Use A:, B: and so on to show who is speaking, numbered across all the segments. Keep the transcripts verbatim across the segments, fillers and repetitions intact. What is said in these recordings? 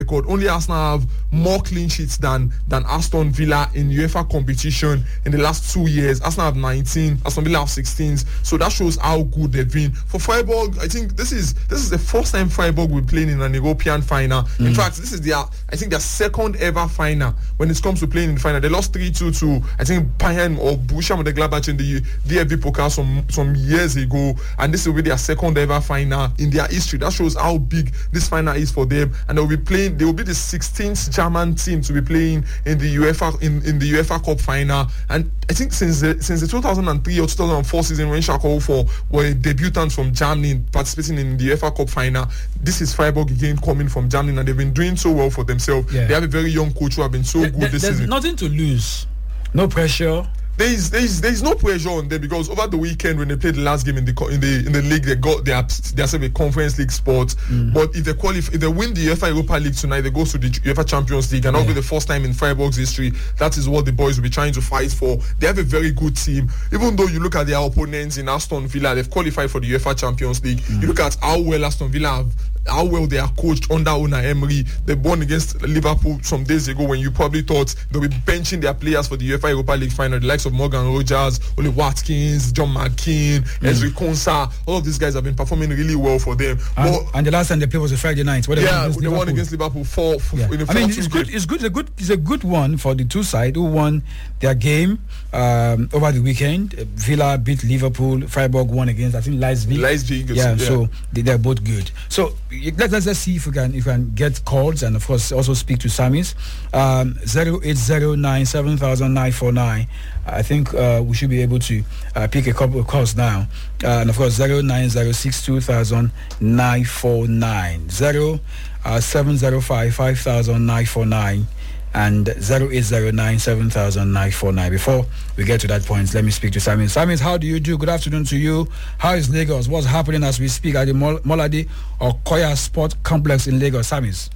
A: record. Only Arsenal have more clean sheets than than Aston Villa in UEFA competition in the last two years. Arsenal have nineteen, Aston Villa have sixteen. So that shows how good they've been. For Freiburg, I think this is this is the first time Freiburg will be playing in an European final. Mm. In fact, this is their I think their second ever final when it comes to playing in the final. They lost three two to I think Bayern or Borussia Mönchengladbach in the D F B Pokal some some years ago, and this will be their second ever final in their history. That shows how big this final is for them. And they'll be playing. They will be the sixteenth German team to be playing in the UEFA in, in the UEFA Cup final. And I think since the since the two thousand three or two thousand four season when Schalke oh four were debutants from Germany participating in the UEFA Cup final, this is Freiburg again coming from Germany, and they've been doing so well for themselves. Yeah. They have a very young coach who have been so
B: there,
A: good
B: there,
A: this
B: there's
A: season.
B: There's nothing to lose, no pressure.
A: There is, there is there is no pressure on them, because over the weekend when they played the last game in the in the in the league, they got their themselves a Conference League spot. Mm. But if they qualify, if they win the UEFA Europa League tonight, they go to the UEFA Champions League, and that'll yeah. be the first time in Freiburg's history. That is what the boys will be trying to fight for. They have a very good team. Even though you look at their opponents in Aston Villa, they've qualified for the UEFA Champions League. Mm. You look at how well Aston Villa have. How well they are coached under Unai Emery. They won against Liverpool some days ago when you probably thought they'll be benching their players for the UEFA Europa League final. The likes of Morgan Rogers, Oli Watkins, John McKean, mm. Ezri Konsa. All of these guys have been performing really well for them.
B: And, but, and the last time they played was a Friday night. What
A: yeah,
B: they
A: won
B: Liverpool.
A: against Liverpool four. four
B: yeah.
A: in the
B: I mean, it's good. It's good. It's a good. It's a good one for the two sides who won their game um, over the weekend. Villa beat Liverpool. Freiburg won against I think Leipzig.
A: Leipzig.
B: Yeah,
A: yeah.
B: So they, they're both good. So let's let's, let's see if we can if we can get calls, and of course also speak to Samis. Um, zero eight zero nine seven thousand nine four nine. I think uh, we should be able to uh, pick a couple of calls now, uh, and of course zero nine zero six two thousand nine four nine zero seven zero five five thousand nine four nine. And zero eight zero nine seven thousand nine four nine. Before we get to that point, let me speak to Samis. Samis, how do you do? Good afternoon to you. How is Lagos? What's happening as we speak at the Mol- Molade Okoya Sport Complex in Lagos? Samis.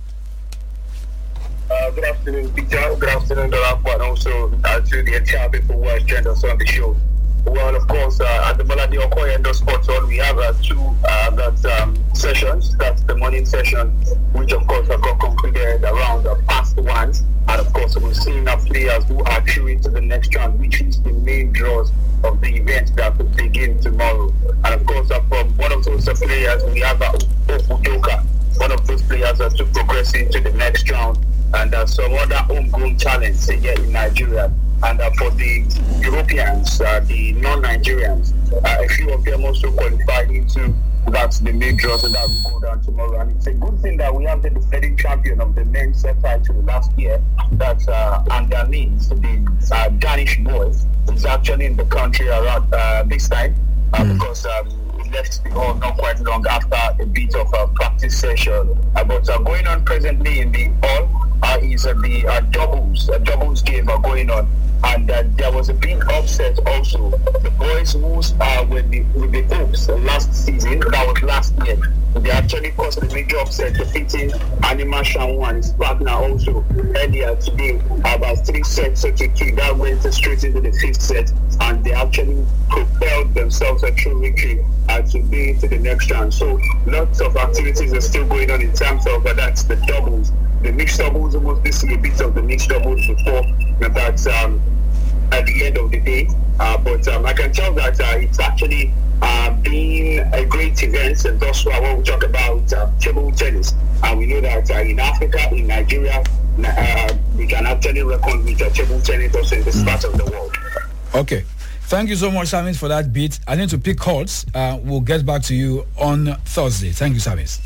C: Uh, good afternoon, Peter. Good afternoon, Dolapo, and also uh, to the entire people who have joined us on the show. Well, of course, uh, at the Molade Okoya Indoor Sports Hall, we have uh, two uh, that, um, sessions. That's the morning session, which, of course, have got concluded around uh, past ones. And, of course, we're seeing our players who are through into the next round, which is the main draws of the event that will begin tomorrow. And, of course, uh, from one of those uh, players, we have uh, Okudoka. One of those players has to progress into the next round. And uh, some other homegrown talents uh, here in Nigeria. And uh, for the Europeans, uh, the non-Nigerians, uh, a few of them also qualified into that's the main draw, so that will go down tomorrow. And it's a good thing that we have the defending champion of the men's title last year, that's uh, under means the uh, Danish boys, is actually in the country around uh, this time uh, mm. because um, he left the hall not quite long after a bit of a practice session. Uh, but uh, going on presently in the hall uh, is uh, the uh, doubles, uh, doubles game are going on. And uh, there was a big upset also. The boys who uh, were the, with the Hawks uh, last season, that was last year, they actually caused a major upset, defeating Anima Shawu and his partner also earlier today, about three sets to two. That went straight into the fifth set, and they actually propelled themselves a true victory uh, to be into the next round. So lots of activities are still going on in terms of uh, that's the doubles. The mixed doubles, almost this is a bit of the mixed doubles before that's um, at the end of the day. Uh, but um, I can tell that uh, it's actually uh, been a great event, and that's why when we talk about uh, table tennis, and uh, we know that uh, in Africa, in Nigeria, uh, we can actually reckon with uh, table tennis also in this mm. part of the world.
B: Okay. Thank you so much, Samis, for that beat. I need to pick calls. Uh, we'll get back to you on Thursday. Thank you, Samis.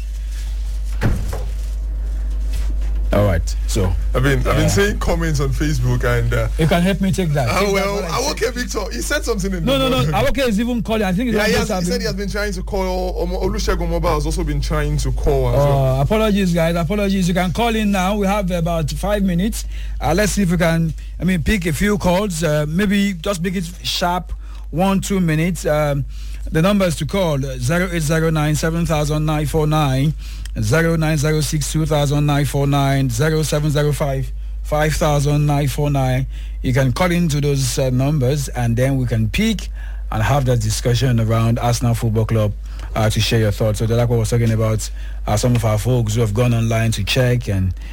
B: All right, so
A: I've been
B: uh,
A: I've been saying comments on Facebook, and uh,
B: you can help me take that.
A: Uh,
B: take
A: well,
B: that
A: Awoke Victor, he said something in
B: no,
A: the
B: no, no. Awoke is even calling. I think it's
A: yeah, he, has, he
B: been...
A: said he has been trying to call. Olusegun Moba has also been trying to call. As
B: uh,
A: well.
B: Apologies, guys. Apologies. You can call in now. We have about five minutes. Uh, let's see if we can. I mean, pick a few calls. Uh, maybe just make it sharp. One, two minutes. Um, the numbers to call zero eight zero nine seven thousand nine four nine. zero nine zero six two thousand nine four nine, zero seven zero five five thousand nine four nine. You can call into those uh, numbers, and then we can pick and have that discussion around Arsenal Football Club uh, to share your thoughts. So that's what I was talking about. Uh, some of our folks who have gone online to check and